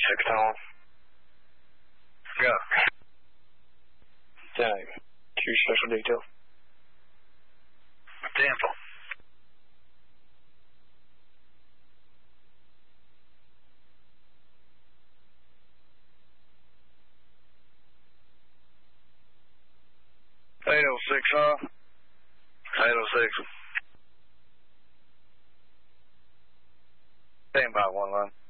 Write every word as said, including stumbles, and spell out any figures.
six on. Go. Dang. Two special detail. Temple. eight oh six, huh? eight oh six. Stand by one line.